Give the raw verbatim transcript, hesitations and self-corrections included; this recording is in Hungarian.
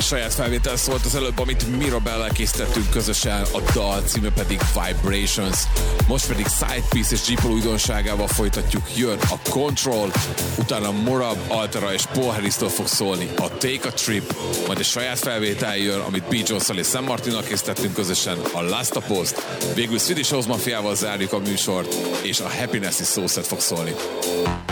saját felvétel szólt az előbb, amit Mirabellel készítettünk közösen, a dal címe pedig Vibrations. Most pedig Sidepiece és G-Pol újdonságával folytatjuk, jön a Control, utána Morab, Altera és Paul Harris-től fog szólni a Take a Trip, majd egy saját felvétel jön, amit B. Jones-szal és Sam Martinnal készítettünk közösen, a Last a Post, végül Swedish House Mafiával zárjuk a műsort, és a Happiness is Soulset fog szólni.